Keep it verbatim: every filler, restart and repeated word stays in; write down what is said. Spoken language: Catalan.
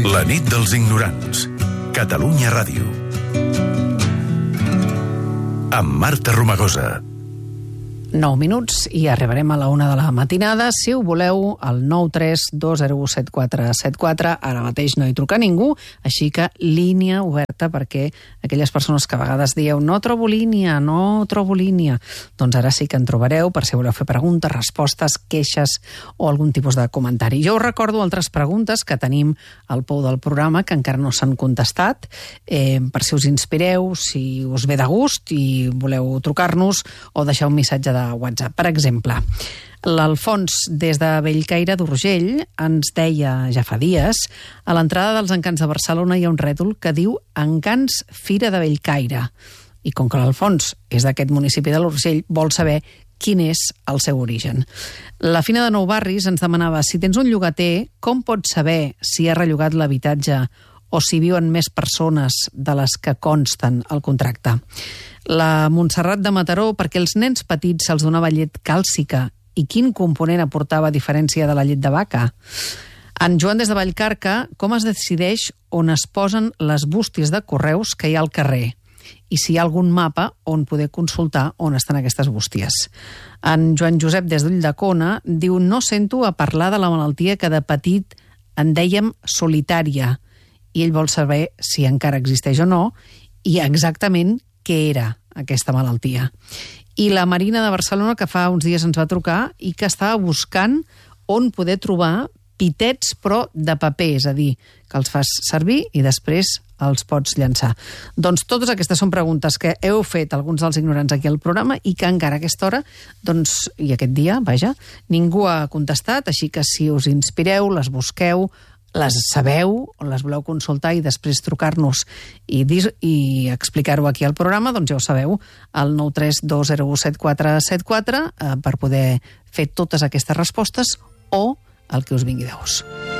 La nit dels ignorants. Catalunya Ràdio. Amb Marta Romagosa. nou minuts i arribarem a la una de la matinada. Si ho voleu, al nou tres dos zero u set quatre set quatre. Ara mateix no hi truca ningú, així que línia oberta perquè aquelles persones que a vegades dieu no trobo línia, no trobo línia, doncs ara sí que en trobareu per si voleu fer preguntes, respostes, queixes o algun tipus de comentari. Jo us recordo altres preguntes que tenim al pou del programa que encara no s'han contestat, eh, per si us inspireu, si us ve de gust i voleu trucar-nos o deixar un missatge de WhatsApp. Per exemple, l'Alfons des de Bellcaire d'Urgell ens deia ja fa dies: a l'entrada dels Encants de Barcelona hi ha un rètol que diu Encants Fira de Bellcaire. I com que l'Alfons és d'aquest municipi de l'Urgell, vol saber quin és el seu origen. La Fina de Nou Barris ens demanava: si tens un llogater, com pots saber si ha rellogat l'habitatge o si viuen més persones de les que consten al contracte? La Montserrat de Mataró, perquè els nens petits se'ls donava llet càlcica i quin component aportava a diferència de la llet de vaca? En Joan des de Vallcarca, com es decideix on es posen les bústies de correus que hi ha al carrer? I si hi ha algun mapa on poder consultar on estan aquestes bústies? En Joan Josep des d'Ulldecona diu: no sento a parlar de la malaltia que de petit en dèiem solitària, i ell vol saber si encara existeix o no i exactament què era aquesta malaltia. I la Marina de Barcelona, que fa uns dies ens va trucar i que estava buscant on poder trobar pitets però de paper, és a dir, que els fas servir i després els pots llançar. Doncs totes aquestes són preguntes que heu fet alguns dels ignorants aquí al programa i que encara a aquesta hora, doncs, i aquest dia, vaja, ningú ha contestat, així que si us inspireu, les busqueu, les sabeu, les voleu consultar i després trucar-nos i, dir, i explicar-ho aquí al programa, doncs ja ho sabeu, al nou tres dos zero u set quatre set quatre eh, per poder fer totes aquestes respostes o el que us vingui de gust.